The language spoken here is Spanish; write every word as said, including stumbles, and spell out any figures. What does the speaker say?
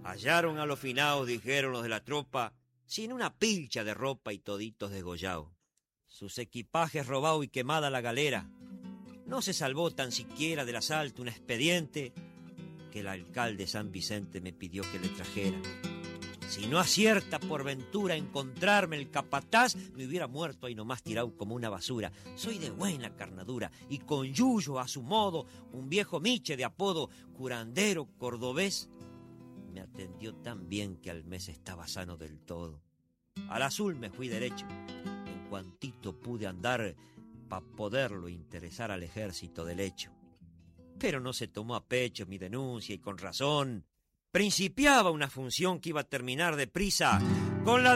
Hallaron a los finaos, dijeron los de la tropa, sin una pilcha de ropa y toditos desgollados. Sus equipajes robados y quemada la galera. No se salvó tan siquiera del asalto un expediente que el alcalde San Vicente me pidió que le trajera. Si no acierta por ventura encontrarme el capataz, me hubiera muerto ahí nomás tirado como una basura. Soy de buena carnadura y con yuyo a su modo, un viejo miche de apodo, curandero cordobés, me atendió tan bien que al mes estaba sano del todo. Al azul me fui derecho, en cuantito pude andar pa' poderlo interesar al ejército del hecho. Pero no se tomó a pecho mi denuncia y con razón. Principiaba una función que iba a terminar deprisa con la